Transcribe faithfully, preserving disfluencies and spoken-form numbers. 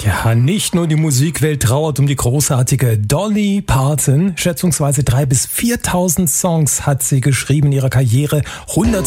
Ja, nicht nur die Musikwelt trauert um die großartige Dolly Parton. Schätzungsweise dreitausend bis viertausend Songs hat sie geschrieben in ihrer Karriere. hundert